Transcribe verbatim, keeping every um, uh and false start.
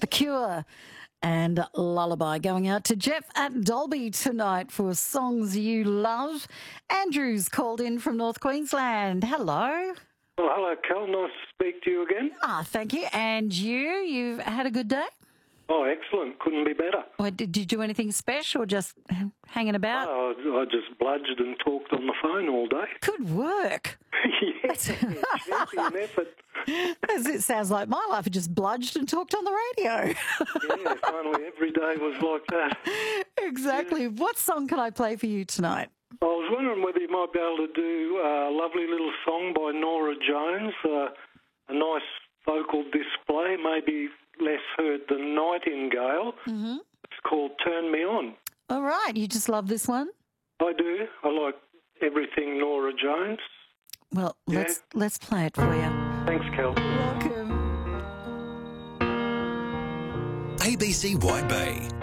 The Cure and Lullaby going out to Jeff at Dolby tonight for Songs You Love. Andrew's called in from North Queensland. Hello. Well, hello, Cal. Nice to speak to you again. Ah, thank you. And you? You've had a good day? Oh, excellent. Couldn't be better. Or did you do anything special or just hanging about? Oh, I, I just bludged and talked on the phone all day. Good work. Yes, champion effort. As it sounds like my life, I just bludged and talked on the radio. Yeah, finally every day was like that. Exactly. Yeah. What song can I play for you tonight? I was wondering whether you might be able to do a lovely little song by Norah Jones, uh, a nice vocal display, maybe less heard than Nightingale. Mm-hmm. It's called Turn Me On. All right. You just love this one? I do. I like everything Norah Jones. Well, yeah. let's let's play it for you. Thanks, Kel. Welcome. A B C White Bay.